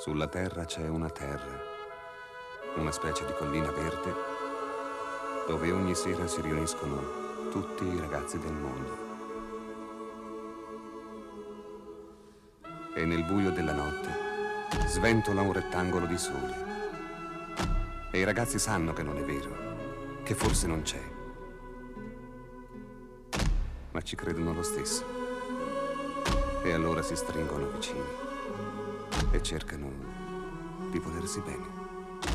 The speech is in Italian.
Sulla terra c'è una terra, una specie di collina verde, dove ogni sera si riuniscono tutti i ragazzi del mondo. E nel buio della notte sventola un rettangolo di sole. E i ragazzi sanno che non è vero, che forse non c'è. Ma ci credono lo stesso. E allora si stringono vicini e cercano di volersi bene.